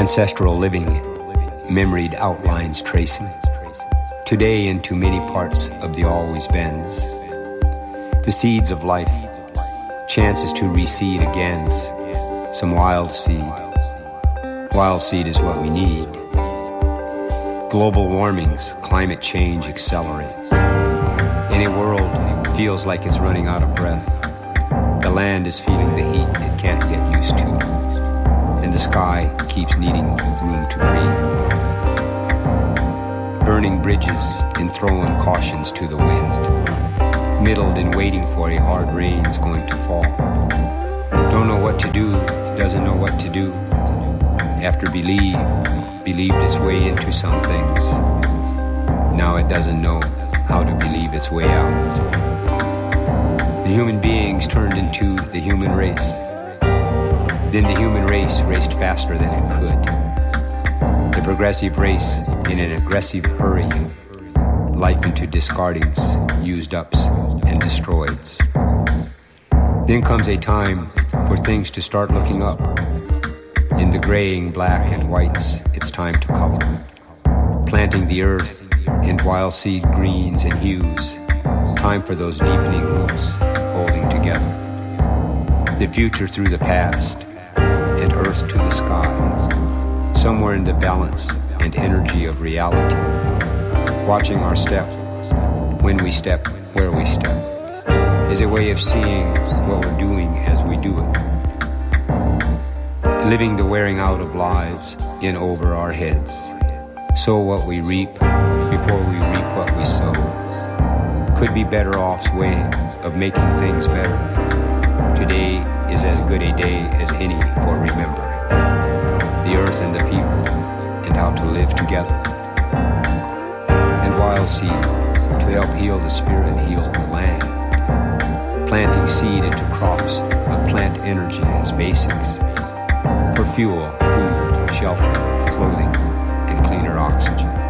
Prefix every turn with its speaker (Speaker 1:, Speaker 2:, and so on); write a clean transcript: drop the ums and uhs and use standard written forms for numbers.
Speaker 1: Ancestral living, memoried outlines tracing, today into many parts of the always bends. The seeds of life, chances to reseed again, some wild seed. Wild seed is what we need. Global warmings, climate change accelerates. In a world feels like it's running out of breath, the land is feeling the heat it can't get used to, and the sky keeps needing room to breathe. Burning bridges and throwing cautions to the wind, middled in waiting for a hard rain's going to fall. Don't know what to do, doesn't know what to do. After believed its way into some things. Now it doesn't know how to believe its way out. The human beings turned into the human race. Then the human race raced faster than it could. The progressive race in an aggressive hurry, life into discardings, used ups, and destroyeds. Then comes a time for things to start looking up. In the graying black and whites, it's time to cover. Planting the earth in wild seed greens and hues. Time for those deepening roots holding together. The future through the past and earth to the skies. Somewhere in the balance and energy of reality. Watching our step, when we step, where we step, is a way of seeing what we're doing as we do it. Living the wearing out of lives in over our heads. Sow what we reap before we reap what we sow. Could be better off's way of making things better. Today is as good a day as any for remembering the earth and the people and how to live together. And wild seed to help heal the spirit and heal the land. Planting seed into crops of plant energy as basics. For fuel, food, shelter, clothing, and cleaner oxygen.